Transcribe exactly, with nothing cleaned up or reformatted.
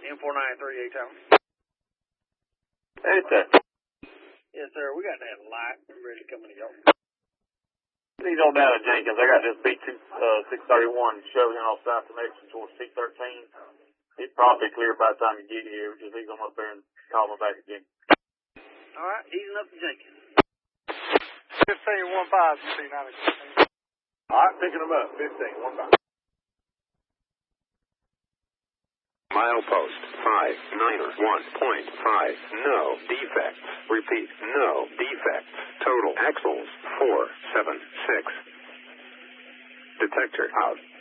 M four nine three eight tower. Hey, sir. Yes, sir. We got that light. We're ready to come in the yard. He's on down to Jenkins. I got this B two uh, six thirty-one Chevy off South Connection towards C thirteen. He's probably clear by the time you get here. Just he's on up there and call me back again. All right, easing up to Jenkins. fifteen one five, C ninety. All right, picking him up. fifteen one five. Milepost five niner one point five, no defects. Repeat, no defects. Total axles four seven six. Detector out.